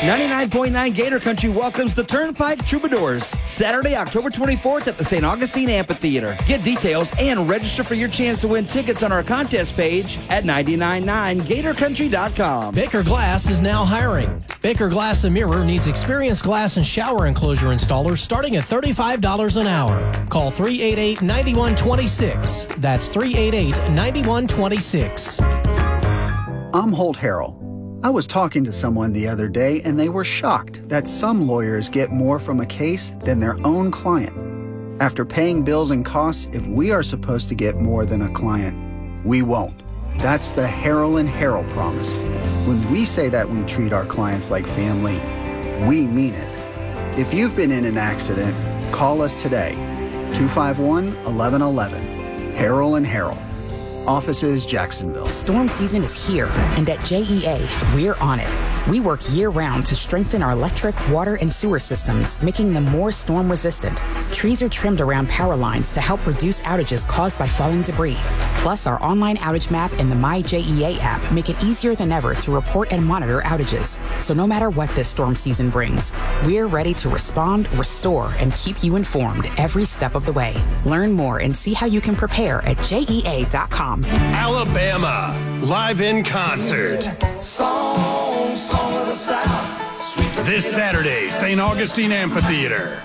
99.9 Gator Country welcomes the Turnpike Troubadours Saturday, October 24th at the St. Augustine Amphitheater. Get details and register for your chance to win tickets on our contest page at 999gatorcountry.com. Baker Glass is now hiring. Baker Glass and Mirror needs experienced glass and shower enclosure installers starting at $35 an hour. Call 388-9126. That's 388-9126. I'm Holt Harrell. I was talking to someone the other day, and they were shocked that some lawyers get more from a case than their own client. After paying bills and costs, if we are supposed to get more than a client, we won't. That's the Harrell and Harrell promise. When we say that we treat our clients like family, we mean it. If you've been in an accident, call us today. 251-1111. Harrell and Harrell. Offices, Jacksonville. Storm season is here, and at JEA, we're on it. We work year-round to strengthen our electric, water, and sewer systems, making them more storm-resistant. Trees are trimmed around power lines to help reduce outages caused by falling debris. Plus, our online outage map and the MyJEA app make it easier than ever to report and monitor outages. So no matter what this storm season brings, we're ready to respond, restore, and keep you informed every step of the way. Learn more and see how you can prepare at JEA.com. Alabama, live in concert. Song of the South. This Saturday, St. Augustine Amphitheater.